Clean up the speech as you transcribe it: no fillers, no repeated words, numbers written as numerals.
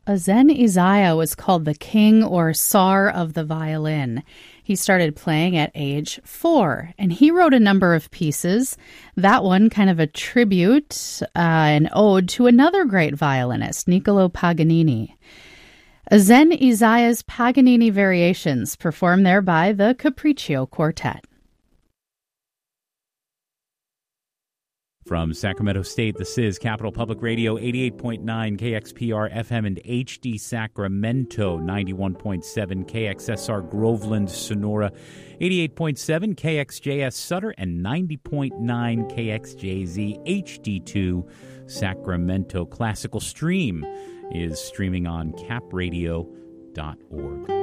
Azen Isaiah was called the king or czar of the violin. He started playing at age 4, and he wrote a number of pieces. That one kind of a tribute, an ode to another great violinist, Niccolò Paganini. Azen Isaiah's Paganini Variations, performed there by the Capriccio Quartet. From Sacramento State, this is Capital Public Radio, 88.9 KXPR FM and HD Sacramento, 91.7 KXSR Groveland, Sonora, 88.7 KXJS Sutter, and 90.9 KXJZ HD2 Sacramento. Classical Stream is streaming on capradio.org.